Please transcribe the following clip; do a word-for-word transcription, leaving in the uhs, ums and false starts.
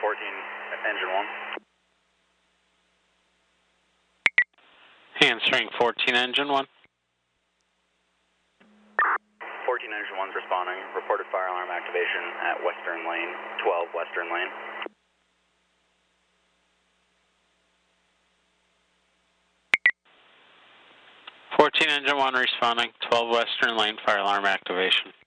fourteen, engine one. Answering fourteen, engine one. fourteen, engine one's responding. Reported fire alarm activation at Western Lane, twelve Western Lane. fourteen, engine one responding, twelve Western Lane, fire alarm activation.